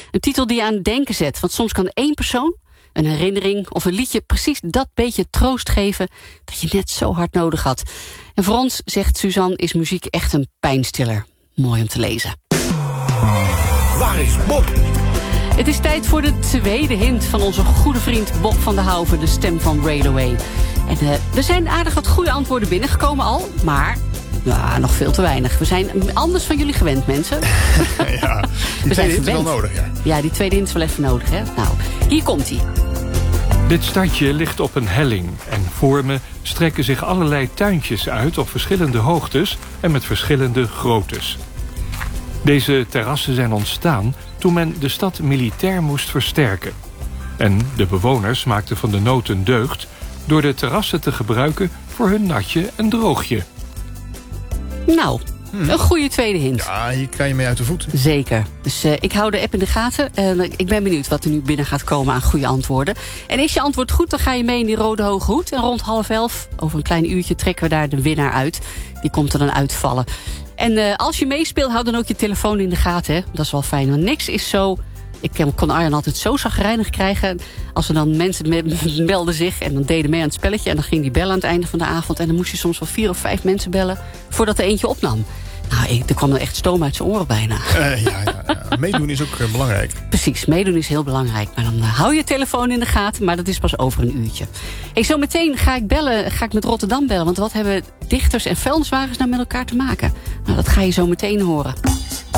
Een titel die je aan het denken zet. Want soms kan één persoon, een herinnering of een liedje precies dat beetje troost geven dat je net zo hard nodig had. En voor ons, zegt Suzanne, is muziek echt een pijnstiller. Mooi om te lezen. Waar is Bob? Het is tijd voor de tweede hint van onze goede vriend Bob van der Houven, de stem van Railway. En er zijn aardig wat goede antwoorden binnengekomen al, maar nog veel te weinig. We zijn anders van jullie gewend, mensen. Ja, die tweede hint is wel nodig, ja. Ja, die tweede hint is wel even nodig, hè. Nou, hier komt-ie. Dit stadje ligt op een helling en voor me strekken zich allerlei tuintjes uit op verschillende hoogtes en met verschillende groottes. Deze terrassen zijn ontstaan toen men de stad militair moest versterken. En de bewoners maakten van de nood een deugd door de terrassen te gebruiken voor hun natje en droogje. Nou, een goede tweede hint. Ja, hier krijg je mee uit de voet. Zeker. Dus ik hou de app in de gaten. Ik ben benieuwd wat er nu binnen gaat komen aan goede antwoorden. En is je antwoord goed, dan ga je mee in die rode hoge hoed. En rond 10:30, over een klein uurtje, trekken we daar de winnaar uit. Die komt er dan uitvallen. En als je meespeelt, hou dan ook je telefoon in de gaten. Hè? Dat is wel fijn, want niks is zo... Ik kon Arjan altijd zo chagrijnig krijgen. Als er dan mensen belden zich en dan deden mee aan het spelletje. En dan ging die bellen aan het einde van de avond. En dan moest je soms wel 4 of 5 mensen bellen voordat er eentje opnam. Nou, er kwam er echt stoom uit zijn oren bijna. Ja. Meedoen is ook belangrijk. Precies, meedoen is heel belangrijk. Maar dan hou je telefoon in de gaten, maar dat is pas over een uurtje. Zo meteen ga ik met Rotterdam bellen. Want wat hebben dichters en vuilniswagens nou met elkaar te maken? Nou, dat ga je zo meteen horen.